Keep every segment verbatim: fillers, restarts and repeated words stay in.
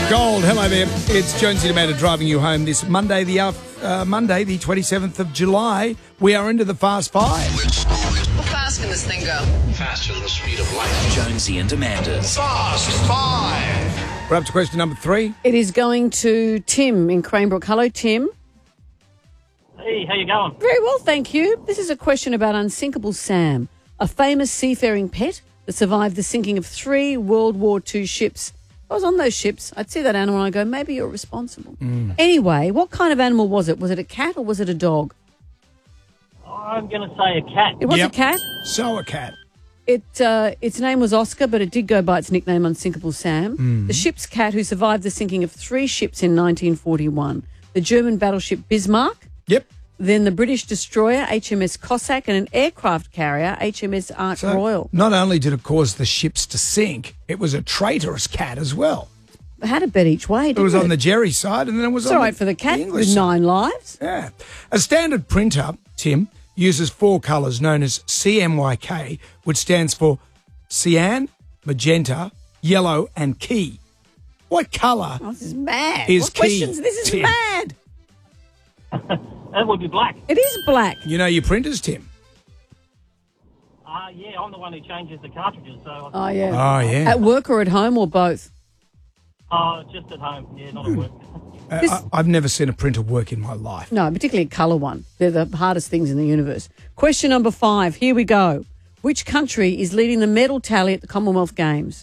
Gold, hello there. It's Jonesy and Amanda driving you home this Monday, the uh, Monday, the twenty-seventh of July. We are into the Fast Five. How fast can this thing go? Faster than the speed of light. Jonesy and Amanda's Fast Five. We're up to question number three. It is going to Tim in Cranebrook. Hello, Tim. Hey, how you going? Very well, thank you. This is a question about Unsinkable Sam, a famous seafaring pet that survived the sinking of three World War Two ships. If I was on those ships, I'd see that animal and I'd go, maybe you're responsible. Mm. Anyway, what kind of animal was it? Was it a cat or was it a dog? I'm going to say a cat. It was Yep. a cat. So a cat. It uh, its name was Oscar, but it did go by its nickname Unsinkable Sam. Mm. The ship's cat who survived the sinking of three ships in nineteen forty-one. The German battleship Bismarck, Yep. then the British destroyer H M S Cossack, and an aircraft carrier H M S Ark So Royal. not only did it cause the ships to sink, it was a traitorous cat as well. It had a bet each way, didn't It was it? on the Jerry side and then it was It's on all right the, for the cat English with side. nine lives. Yeah. A standard printer, Tim, uses four colours known as C M Y K, which stands for cyan, magenta, yellow and key. What colour Oh, this is mad. is what key? questions? This is Tim? mad. That would be black. It is black. You know your printers, Tim? Uh, yeah, I'm the one who changes the cartridges, so Oh, yeah. Oh, yeah. At work or at home or both? uh, just at home. Yeah, not at work. Uh, This- I, I've never seen a printer work in my life. No, particularly a colour one. They're the hardest things in the universe. Question number five. Here we go. Which country is leading the medal tally at the Commonwealth Games?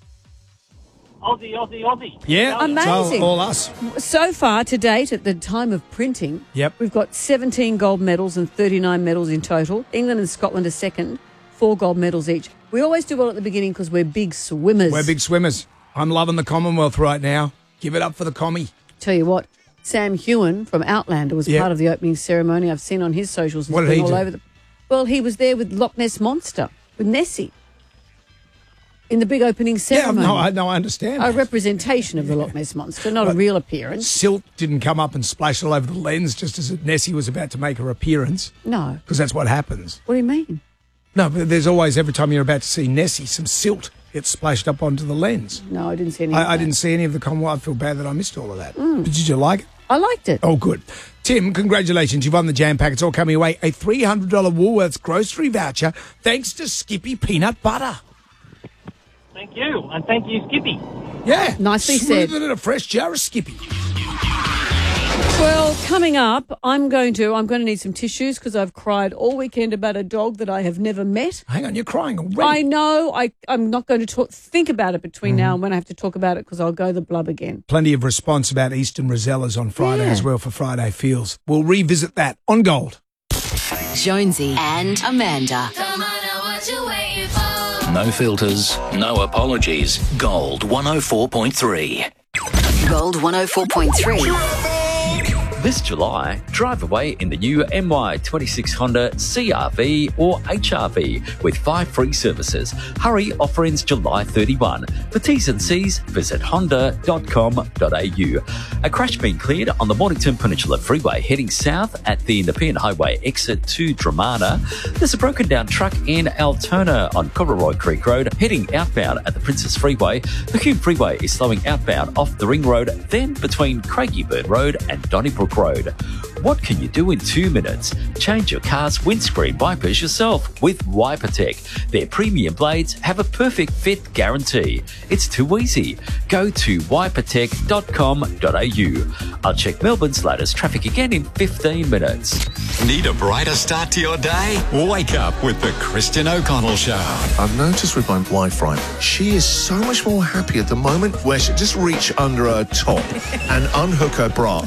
Aussie, Aussie, Aussie. Yeah, Amazing. So all us. So far, to date, at the time of printing, Yep. we've got seventeen gold medals and thirty-nine medals in total. England and Scotland are second, four gold medals each. We always do well at the beginning because we're big swimmers. We're big swimmers. I'm loving the Commonwealth right now. Give it up for the commie. Tell you what, Sam Hewen from Outlander was Yep. part of the opening ceremony. I've seen on his socials. He's What did been he all do? over the. Well, he was there with Loch Ness Monster, with Nessie, in the big opening Yeah, ceremony. no, I, no, I understand. A that. representation of the Loch Ness Monster, not a real appearance. Silt didn't come up and splash all over the lens just as Nessie was about to make her appearance, No. because that's what happens. What do you mean? No, but there's always, every time you're about to see Nessie, some silt gets splashed up onto the lens. No, I didn't see any of I, I that. didn't see any of the Commonwealth. I feel bad that I missed all of that. But did you like it? I liked it. Oh, good. Tim, congratulations. You've won the jam pack. It's all coming away. A three hundred dollars Woolworths grocery voucher thanks to Skippy Peanut Butter. Thank you, and thank you, Skippy. Yeah. Nicely said. Smoother than a fresh jar of Skippy. Well, coming up, I'm going to I'm going to need some tissues because I've cried all weekend about a dog that I have never met. Hang on, you're crying already. I know. I, I'm not going to talk, think about it between now and when I have to talk about it because I'll go the blub again. Plenty of response about Eastern Rosellas on Friday Yeah. as well for Friday Feels. We'll revisit that on Gold. Jonesy and Amanda. Come on, now what you waiting for? No filters, no apologies. Gold one oh four point three. Gold one oh four point three. This July, drive away in the new M Y twenty-six Honda C R V or H R V with five free services. Hurry, offer ends July thirty-first. For T's and C's, visit honda dot com dot a u. A crash being cleared on the Mornington Peninsula Freeway heading south at the Nepean Highway exit to Dramana. There's a broken down truck in Altona on Cororoy Creek Road heading outbound at the Princess Freeway. The Hume Freeway is slowing outbound off the Ring Road, then between Craigieburn Road and Donnybrook Road. What can you do in two minutes? Change your car's windscreen wipers yourself with WiperTech. Their premium blades have a perfect fit guarantee. It's too easy. Go to wipertech dot com dot a u. I'll check Melbourne's latest traffic again in fifteen minutes. Need a brighter start to your day? Wake up with the Christian O'Connell Show. I've noticed with my wife, right, she is so much more happy at the moment where she just reach under her top and unhook her bra.